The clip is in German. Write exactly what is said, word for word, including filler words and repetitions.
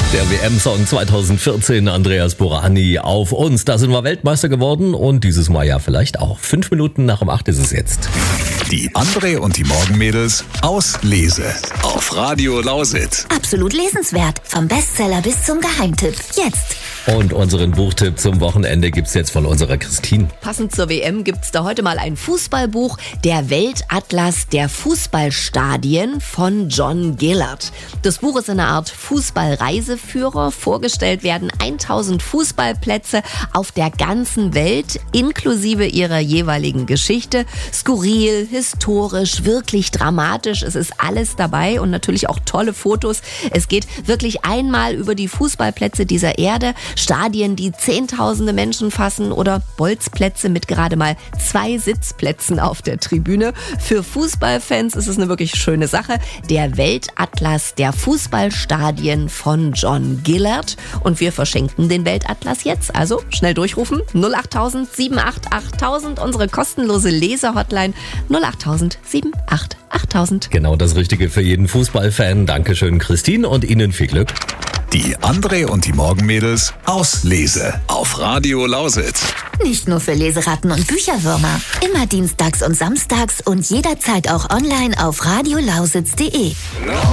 Der W M-Song zwanzig vierzehn, Andreas Burani auf uns. Da sind wir Weltmeister geworden und dieses Mal ja vielleicht auch. Fünf Minuten nach um acht ist es jetzt. Die André und die Morgenmädels aus Lese auf Radio Lausitz. Absolut lesenswert. Vom Bestseller bis zum Geheimtipp. Jetzt. Und unseren Buchtipp zum Wochenende gibt's jetzt von unserer Christine. Passend zur W M gibt's da heute mal ein Fußballbuch, der Weltatlas der Fußballstadien von John Gillard. Das Buch ist eine Art Fußballreiseführer. Vorgestellt werden tausend Fußballplätze auf der ganzen Welt, inklusive ihrer jeweiligen Geschichte. Skurril, historisch, wirklich dramatisch. Es ist alles dabei und natürlich auch tolle Fotos. Es geht wirklich einmal über die Fußballplätze dieser Erde. Stadien, die zehntausende Menschen fassen oder Bolzplätze mit gerade mal zwei Sitzplätzen auf der Tribüne. Für Fußballfans ist es eine wirklich schöne Sache. Der Weltatlas der Fußballstadien von John Gillard. Und wir verschenken den Weltatlas jetzt. Also schnell durchrufen. null acht tausend sieben acht acht tausend. Unsere kostenlose Leser-Hotline null acht tausend sieben acht acht tausend. Genau das Richtige für jeden Fußballfan. Dankeschön, Christine, und Ihnen viel Glück. Die André und die Morgenmädels aus Lese auf Radio Lausitz. Nicht nur für Leseratten und Bücherwürmer. Immer dienstags und samstags und jederzeit auch online auf radiolausitz punkt de.